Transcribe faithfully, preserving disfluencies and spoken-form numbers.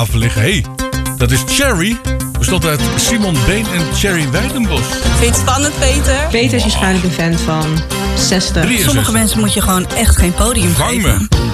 tafel liggen. Hé, hey, dat is Cherry. Bestaat uit Simon Been en Cherry Weidenbos. Vind je het spannend, Peter? Peter is waarschijnlijk een fan van zestig. drieënzestig. Sommige mensen moet je gewoon echt geen podium Vang geven. me.